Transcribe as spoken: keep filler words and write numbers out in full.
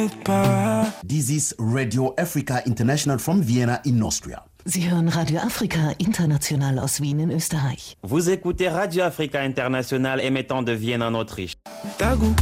t'inquiète pas. This is Radio Africa International from Vienna in Austria. Sie hören Radio Afrika International aus Wien in Österreich. Vous écoutez Radio Africa International émettant de Vienne en Autriche. Dagu.